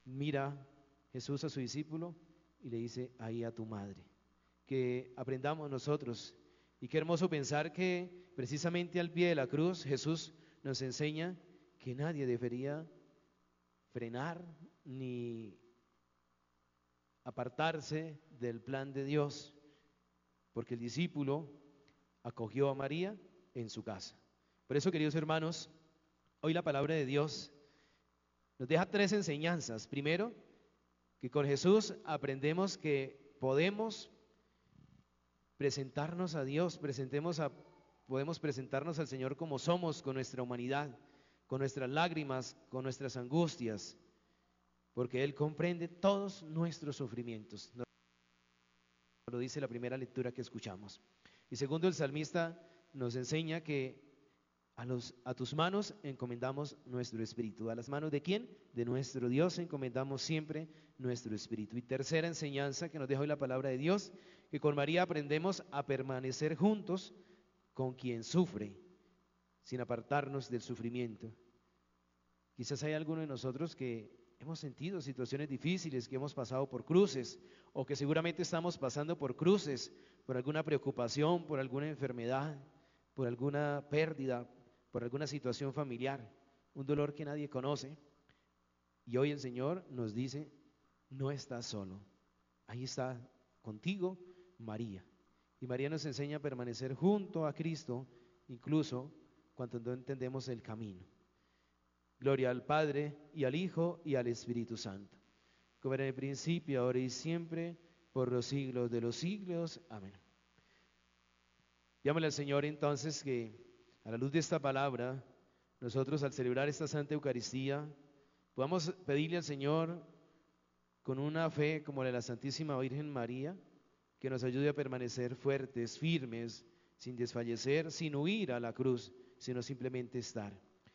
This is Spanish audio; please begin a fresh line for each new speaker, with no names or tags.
Mira Jesús a su discípulo y le dice, ahí a tu madre. Que aprendamos nosotros. Y qué hermoso pensar que precisamente al pie de la cruz Jesús nos enseña que nadie debería frenar ni apartarse del plan de Dios, porque el discípulo acogió a María en su casa. Por eso, queridos hermanos, hoy la palabra de Dios nos deja tres enseñanzas. Primero, que con Jesús aprendemos que podemos presentarnos a Dios, podemos presentarnos al Señor como somos, con nuestra humanidad, con nuestras lágrimas, con nuestras angustias, porque Él comprende todos nuestros sufrimientos. Nos lo dice la primera lectura que escuchamos. Y segundo, el salmista nos enseña que a tus manos encomendamos nuestro espíritu. ¿A las manos de quién? De nuestro Dios encomendamos siempre nuestro espíritu. Y tercera enseñanza que nos deja hoy la palabra de Dios, que con María aprendemos a permanecer juntos con quien sufre, sin apartarnos del sufrimiento. Quizás hay alguno de nosotros que hemos sentido situaciones difíciles, que hemos pasado por cruces, o que seguramente estamos pasando por cruces, por alguna preocupación, por alguna enfermedad, por alguna pérdida, por alguna situación familiar, un dolor que nadie conoce. Y hoy el Señor nos dice, no estás solo, ahí está contigo María. Y María nos enseña a permanecer junto a Cristo, incluso cuando no entendemos el camino. Gloria al Padre, y al Hijo, y al Espíritu Santo, como era en el principio, ahora y siempre, por los siglos de los siglos. Amén. Llámale al Señor entonces que a la luz de esta palabra, nosotros al celebrar esta Santa Eucaristía, podamos pedirle al Señor con una fe como la de la Santísima Virgen María, que nos ayude a permanecer fuertes, firmes, sin desfallecer, sin huir a la cruz, sino simplemente estar.